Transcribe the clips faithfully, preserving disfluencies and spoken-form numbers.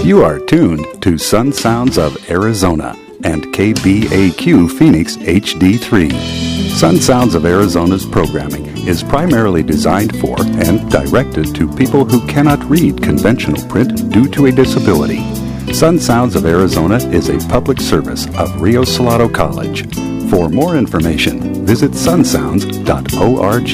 You are tuned to Sun Sounds of Arizona and K B A Q Phoenix H D three. Sun Sounds of Arizona's programming is primarily designed for and directed to people who cannot read conventional print due to a disability. Sun Sounds of Arizona is a public service of Rio Salado College. For more information, visit sun sounds dot org.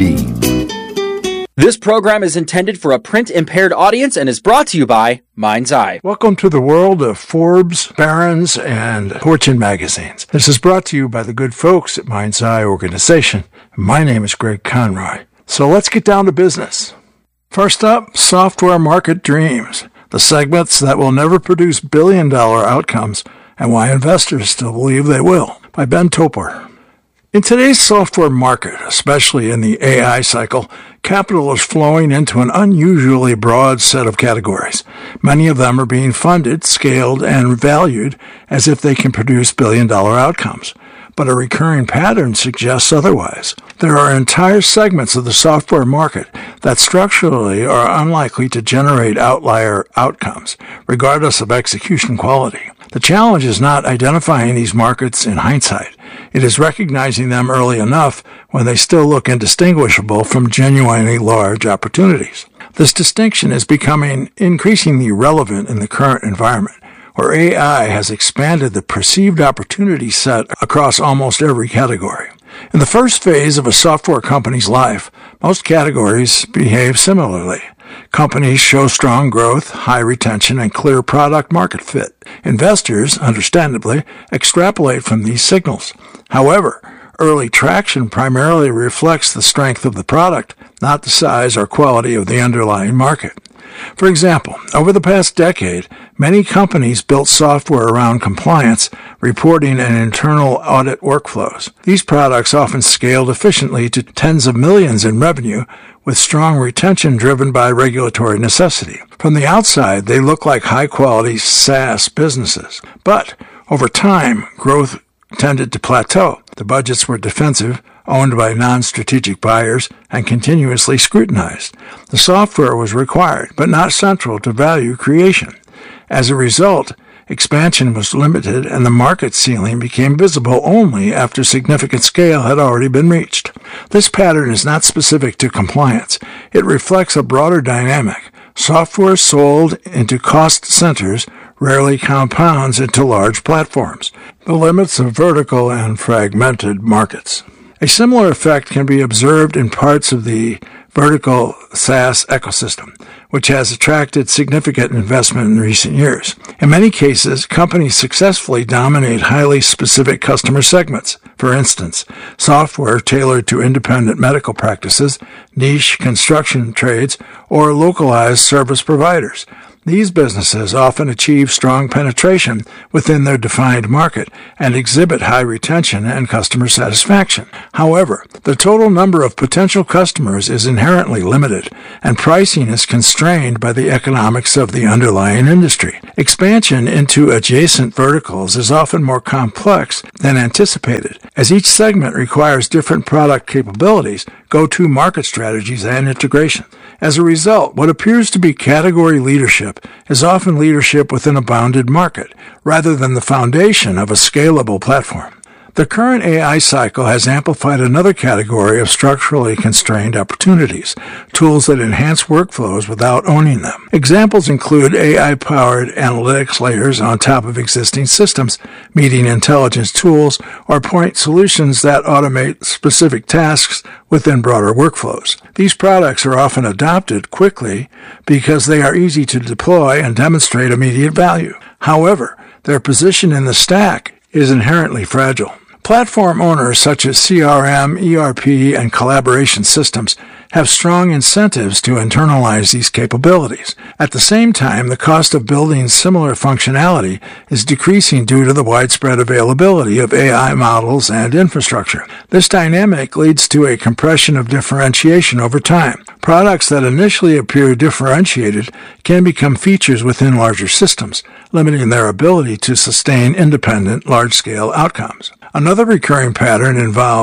This program is intended for a print-impaired audience and is brought to you by Mind's Eye. Welcome to the world of Forbes, Barron's, and Fortune magazines. This is brought to you by the good folks at Mind's Eye organization. My name is Greg Conroy. So let's get down to business. First up, software market dreams, the segments that will never produce billion-dollar outcomes and why investors still believe they will, by Ben Topor. In today's software market, especially in the A I cycle, capital is flowing into an unusually broad set of categories. Many of them are being funded, scaled, and valued as if they can produce billion-dollar outcomes. But a recurring pattern suggests otherwise. There are entire segments of the software market that structurally are unlikely to generate outlier outcomes, regardless of execution quality. The challenge is not identifying these markets in hindsight. It is recognizing them early enough when they still look indistinguishable from genuinely large opportunities. This distinction is becoming increasingly relevant in the current environment, where A I has expanded the perceived opportunity set across almost every category. In the first phase of a software company's life, most categories behave similarly. Companies show strong growth, high retention, and clear product market fit. Investors, understandably, extrapolate from these signals. However, early traction primarily reflects the strength of the product, not the size or quality of the underlying market. For example, over the past decade, many companies built software around compliance, reporting, and internal audit workflows. These products often scaled efficiently to tens of millions in revenue, with strong retention driven by regulatory necessity. From the outside, they look like high-quality SaaS businesses. But over time, growth tended to plateau. The budgets were defensive, owned by non-strategic buyers, and continuously scrutinized. The software was required, but not central to value creation. As a result, expansion was limited, and the market ceiling became visible only after significant scale had already been reached. This pattern is not specific to compliance. It reflects a broader dynamic. Software sold into cost centers rarely compounds into large platforms, the limits of vertical and fragmented markets. A similar effect can be observed in parts of the vertical SaaS ecosystem, which has attracted significant investment in recent years. In many cases, companies successfully dominate highly specific customer segments. For instance, software tailored to independent medical practices, niche construction trades, or localized service providers. These businesses often achieve strong penetration within their defined market and exhibit high retention and customer satisfaction. However, the total number of potential customers is inherently limited, and pricing is constrained by the economics of the underlying industry. Expansion into adjacent verticals is often more complex than anticipated, as each segment requires different product capabilities, go-to market strategies, and integration. As a result, what appears to be category leadership is often leadership within a bounded market, rather than the foundation of a scalable platform. The current A I cycle has amplified another category of structurally constrained opportunities, tools that enhance workflows without owning them. Examples include A I-powered analytics layers on top of existing systems, meeting intelligence tools, or point solutions that automate specific tasks within broader workflows. These products are often adopted quickly because they are easy to deploy and demonstrate immediate value. However, their position in the stack is inherently fragile. Platform owners such as C R M, E R P, and collaboration systems have strong incentives to internalize these capabilities. At the same time, the cost of building similar functionality is decreasing due to the widespread availability of A I models and infrastructure. This dynamic leads to a compression of differentiation over time. Products that initially appear differentiated can become features within larger systems, limiting their ability to sustain independent, large-scale outcomes. Another recurring pattern involves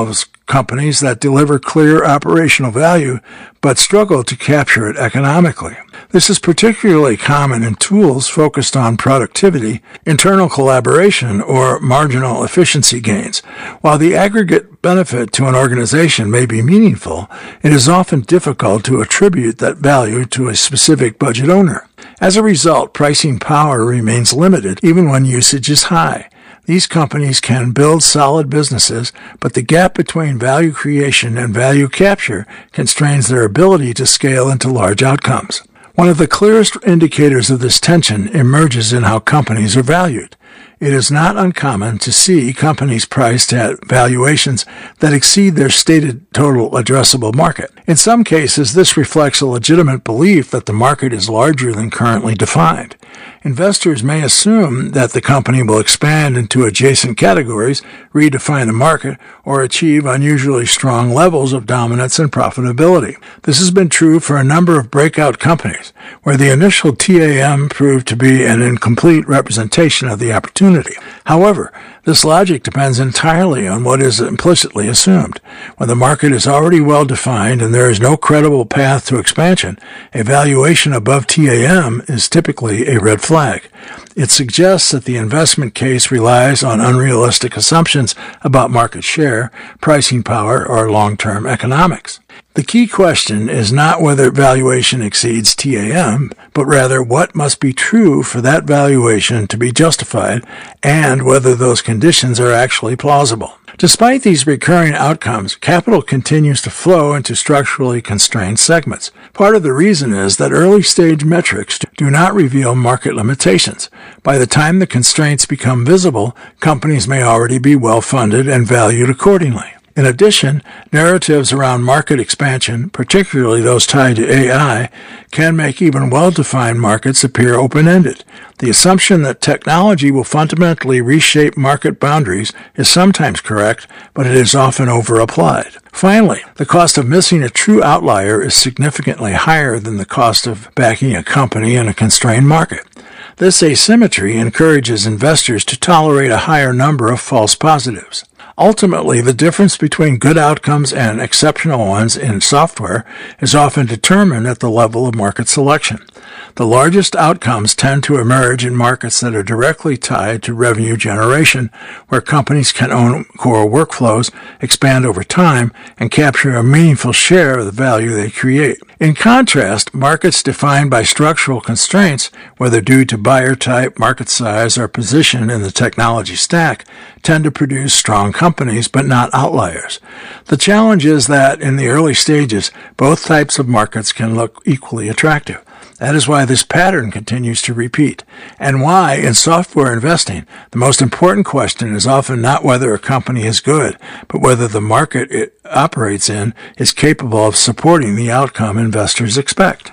companies that deliver clear operational value but struggle to capture it economically. This is particularly common in tools focused on productivity, internal collaboration, or marginal efficiency gains. While the aggregate benefit to an organization may be meaningful, it is often difficult to attribute that value to a specific budget owner. As a result, pricing power remains limited even when usage is high. These companies can build solid businesses, but the gap between value creation and value capture constrains their ability to scale into large outcomes. One of the clearest indicators of this tension emerges in how companies are valued. It is not uncommon to see companies priced at valuations that exceed their stated total addressable market. In some cases, this reflects a legitimate belief that the market is larger than currently defined. Investors may assume that the company will expand into adjacent categories, redefine the market, or achieve unusually strong levels of dominance and profitability. This has been true for a number of breakout companies, where the initial T A M proved to be an incomplete representation of the opportunity. However, this logic depends entirely on what is implicitly assumed. When the market is already well defined and there is no credible path to expansion, a valuation above T A M is typically a red flag. It suggests that the investment case relies on unrealistic assumptions about market share, pricing power, or long-term economics. The key question is not whether valuation exceeds T A M, but rather what must be true for that valuation to be justified and whether those conditions are actually plausible. Despite these recurring outcomes, capital continues to flow into structurally constrained segments. Part of the reason is that early-stage metrics do not reveal market limitations. By the time the constraints become visible, companies may already be well-funded and valued accordingly. In addition, narratives around market expansion, particularly those tied to A I, can make even well-defined markets appear open-ended. The assumption that technology will fundamentally reshape market boundaries is sometimes correct, but it is often over-applied. Finally, the cost of missing a true outlier is significantly higher than the cost of backing a company in a constrained market. This asymmetry encourages investors to tolerate a higher number of false positives. Ultimately, the difference between good outcomes and exceptional ones in software is often determined at the level of market selection. The largest outcomes tend to emerge in markets that are directly tied to revenue generation, where companies can own core workflows, expand over time, and capture a meaningful share of the value they create. In contrast, markets defined by structural constraints, whether due to buyer type, market size, or position in the technology stack, tend to produce strong companies, but not outliers. The challenge is that in the early stages, both types of markets can look equally attractive. That is why this pattern continues to repeat, and why, in software investing, the most important question is often not whether a company is good, but whether the market it operates in is capable of supporting the outcome investors expect.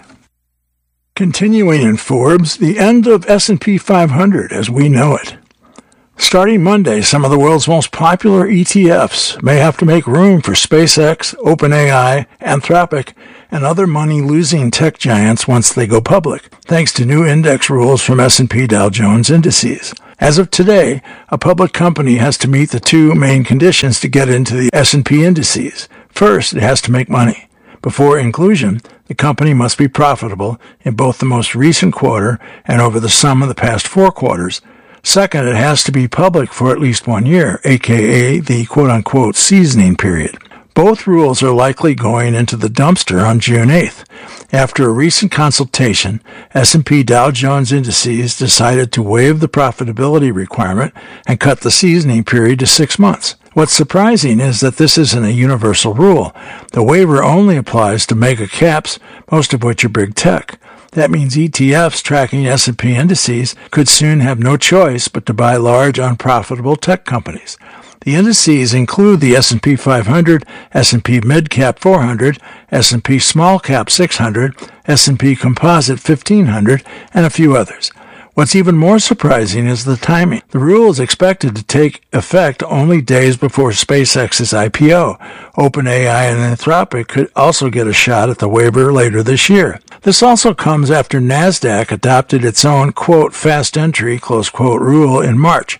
Continuing in Forbes, the end of S and P five hundred as we know it. Starting Monday, some of the world's most popular E T Fs may have to make room for SpaceX, OpenAI, Anthropic, and other money-losing tech giants once they go public, thanks to new index rules from S and P Dow Jones Indices. As of today, a public company has to meet the two main conditions to get into the S and P indices. First, it has to make money. Before inclusion, the company must be profitable in both the most recent quarter and over the sum of the past four quarters. Second, it has to be public for at least one year, aka the quote-unquote seasoning period. Both rules are likely going into the dumpster on June eighth. After a recent consultation, S and P Dow Jones Indices decided to waive the profitability requirement and cut the seasoning period to six months. What's surprising is that this isn't a universal rule. The waiver only applies to mega caps, most of which are big tech. That means E T Fs tracking S and P indices could soon have no choice but to buy large, unprofitable tech companies. The indices include the S and P five hundred, S and P Mid-Cap four hundred, S and P Small-Cap six hundred, S and P Composite fifteen hundred, and a few others. What's even more surprising is the timing. The rule is expected to take effect only days before SpaceX's I P O. OpenAI and Anthropic could also get a shot at the waiver later this year. This also comes after NASDAQ adopted its own, quote, fast entry, close quote, rule in March.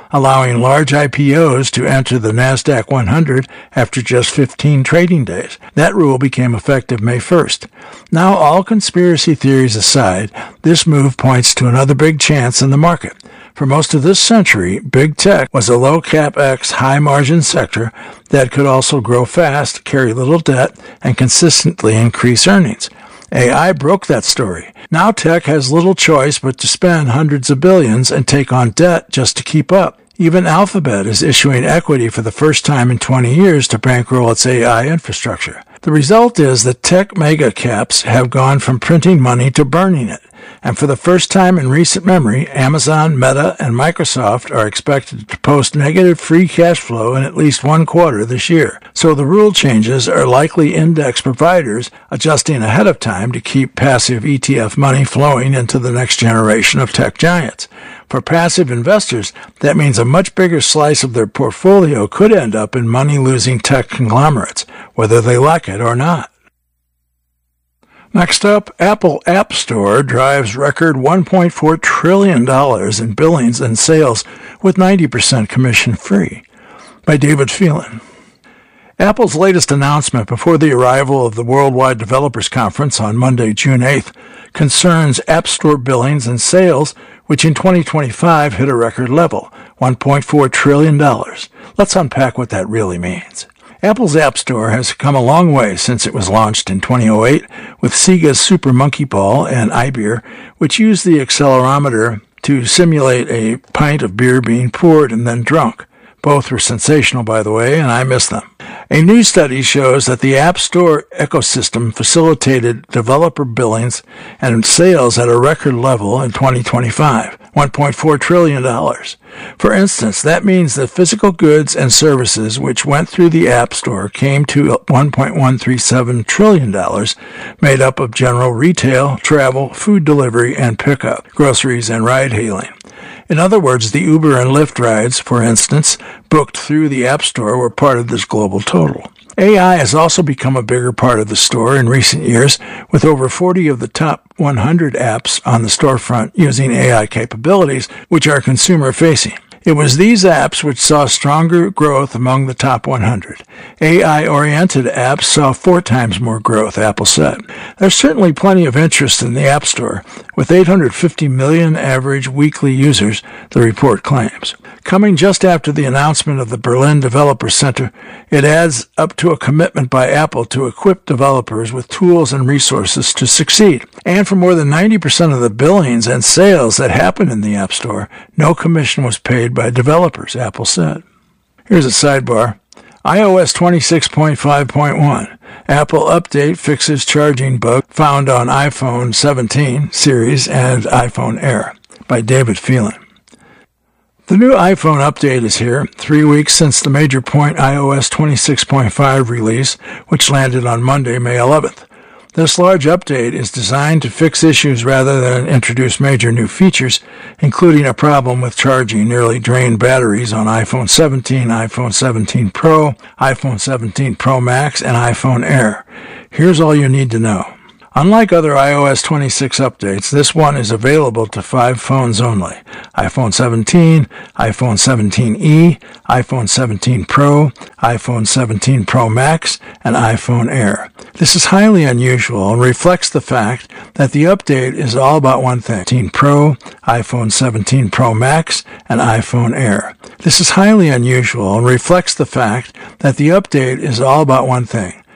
allowing large I P Os to enter the NASDAQ one hundred after just fifteen trading days. That rule became effective May first. Now, all conspiracy theories aside, this move points to another big chance in the market. For most of this century, big tech was a low capex, high margin sector that could also grow fast, carry little debt, and consistently increase earnings. A I broke that story. Now tech has little choice but to spend hundreds of billions and take on debt just to keep up. Even Alphabet is issuing equity for the first time in twenty years to bankroll its A I infrastructure. The result is that tech mega caps have gone from printing money to burning it. And for the first time in recent memory, Amazon, Meta, and Microsoft are expected to post negative free cash flow in at least one quarter this year. So the rule changes are likely index providers adjusting ahead of time to keep passive E T F money flowing into the next generation of tech giants. For passive investors, that means a much bigger slice of their portfolio could end up in money-losing tech conglomerates, whether they like it or not. Next up, Apple App Store drives record one point four trillion dollars in billings and sales with ninety percent commission-free. By David Phelan. Apple's latest announcement before the arrival of the Worldwide Developers Conference on Monday, June eighth, concerns App Store billings and sales, which in twenty twenty-five hit a record level, one point four trillion dollars. Let's unpack what that really means. Apple's App Store has come a long way since it was launched in two thousand eight with Sega's Super Monkey Ball and iBeer, which used the accelerometer to simulate a pint of beer being poured and then drunk. Both were sensational, by the way, and I miss them. A new study shows that the App Store ecosystem facilitated developer billings and sales at a record level in twenty twenty-five, one point four trillion dollars. For instance, that means that physical goods and services which went through the App Store came to one point one three seven trillion dollars, made up of general retail, travel, food delivery, and pickup, groceries, and ride-hailing. In other words, the Uber and Lyft rides, for instance, booked through the App Store were part of this global total. A I has also become a bigger part of the store in recent years, with over forty of the top one hundred apps on the storefront using A I capabilities, which are consumer-facing. It was these apps which saw stronger growth among the top one hundred. A I-oriented apps saw four times more growth, Apple said. There's certainly plenty of interest in the App Store, with eight hundred fifty million average weekly users, the report claims. Coming just after the announcement of the Berlin Developer Center, it adds up to a commitment by Apple to equip developers with tools and resources to succeed. And for more than ninety percent of the billings and sales that happen in the App Store, no commission was paid by developers, Apple said. Here's a sidebar. iOS twenty-six point five point one. Apple update fixes charging bug found on iPhone seventeen series and iPhone Air. By David Phelan. The new iPhone update is here, three weeks since the Major Point iOS twenty-six point five release, which landed on Monday, May eleventh. This large update is designed to fix issues rather than introduce major new features, including a problem with charging nearly drained batteries on iPhone seventeen, iPhone seventeen Pro, iPhone seventeen Pro Max, and iPhone Air. Here's all you need to know. Unlike other iOS twenty-six updates, this one is available to five phones only: iPhone seventeen, iPhone seventeen E, iPhone seventeen Pro, iPhone seventeen Pro Max, and iPhone Air. This is highly unusual and reflects the fact that the update is all about one thing: seventeen Pro, iPhone seventeen Pro Max, and iPhone Air. This is highly unusual and reflects the fact that the update is all about one thing: